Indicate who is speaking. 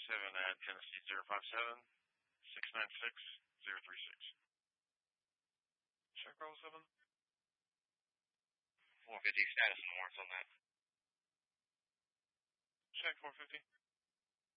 Speaker 1: at Tennessee 057-696-036. Check roll 7.
Speaker 2: 450 status and warrants on that.
Speaker 1: Check 450.